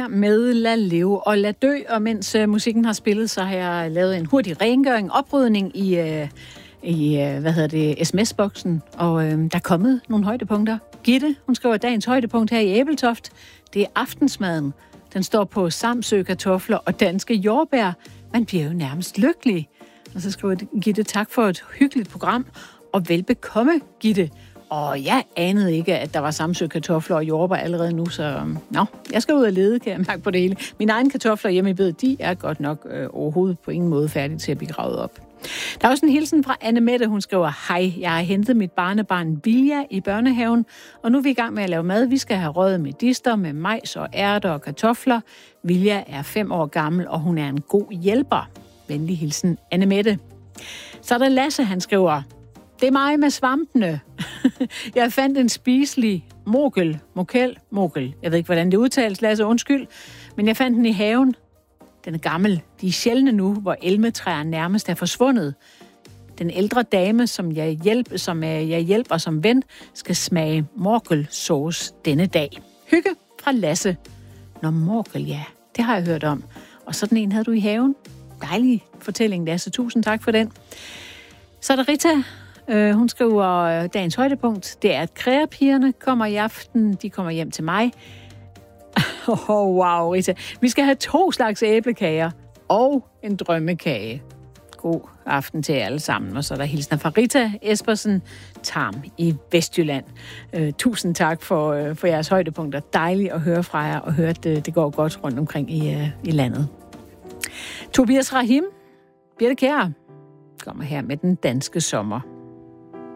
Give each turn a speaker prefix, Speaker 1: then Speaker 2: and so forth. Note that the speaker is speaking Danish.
Speaker 1: her med Lad leve og lad dø, og mens musikken har spillet, så har jeg lavet en hurtig rengøring, oprydning i sms-boksen, og der er kommet nogle højdepunkter. Gitte, hun skriver dagens højdepunkt her i Æbeltoft. Det er aftensmaden. Den står på Samsø kartofler og danske jordbær. Man bliver jo nærmest lykkelig. Og så skriver Gitte, tak for et hyggeligt program, og velbekomme, Gitte. Og jeg anede ikke, at der var Samsø kartofler og jordbær allerede nu, så jeg skal ud og lede, kan jeg mærke på det hele. Mine egne kartofler hjemme i bedet, de er godt nok overhovedet på ingen måde færdige til at blive gravet op. Der er også en hilsen fra Anne-Mette, hun skriver, hej, jeg har hentet mit barnebarn Vilja i børnehaven, og nu er vi i gang med at lave mad. Vi skal have røget medister med majs og ærter og kartofler. Vilja er 5 år gammel, og hun er en god hjælper. Venlig hilsen, Anne-Mette. Så er der Lasse, han skriver, det er mig med svampene. Jeg fandt en spiselig mokel. Jeg ved ikke, hvordan det udtales, Lasse, undskyld. Men jeg fandt den i haven. Den er gammel. De er sjældne nu, hvor elmetræer nærmest er forsvundet. Den ældre dame, som jeg hjælper som ven, skal smage morkelsauce denne dag. Hygge fra Lasse. Nå, morkel, ja, det har jeg hørt om. Og sådan en havde du i haven. Dejlig fortælling, Lasse. Tusind tak for den. Så er der Rita. Hun skriver, dagens højdepunkt, det er, at kræapigerne kommer i aften. De kommer hjem til mig. Wow, Rita. Vi skal have 2 slags æblekager og en drømmekage. God aften til jer alle sammen. Og så er der hilsner fra Rita Espersen, Tarm i Vestjylland. Tusind tak for jeres højdepunkter. Dejligt at høre fra jer, og høre, at det går godt rundt omkring i landet. Tobias Rahim, Birte Kjær, kommer her med den danske sommer.